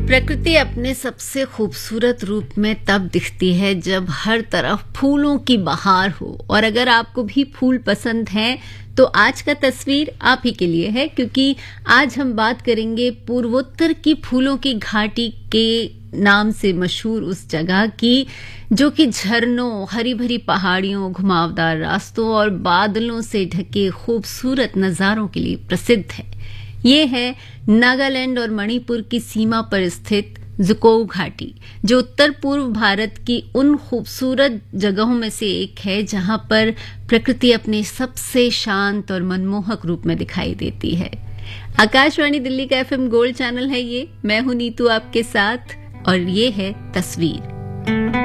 प्रकृति अपने सबसे खूबसूरत रूप में तब दिखती है जब हर तरफ फूलों की बहार हो। और अगर आपको भी फूल पसंद हैं तो आज का तस्वीर आप ही के लिए है, क्योंकि आज हम बात करेंगे पूर्वोत्तर की फूलों की घाटी के नाम से मशहूर उस जगह की, जो कि झरनों, हरी भरी पहाड़ियों, घुमावदार रास्तों और बादलों से ढके खूबसूरत नज़ारों के लिए प्रसिद्ध है। ये है नागालैंड और मणिपुर की सीमा पर स्थित जुकोव घाटी, जो उत्तर पूर्व भारत की उन खूबसूरत जगहों में से एक है जहां पर प्रकृति अपने सबसे शांत और मनमोहक रूप में दिखाई देती है। आकाशवाणी दिल्ली का FM गोल्ड चैनल है ये। मैं हूं नीतू आपके साथ और ये है तस्वीर।